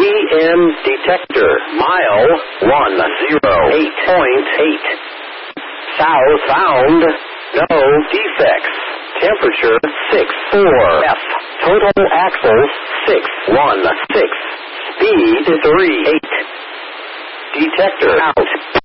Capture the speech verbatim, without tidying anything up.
M detector. Mile one zero eight point eight. South bound. No defects. Temperature six four. F. Total axles six one six. Speed three eight. Detector out.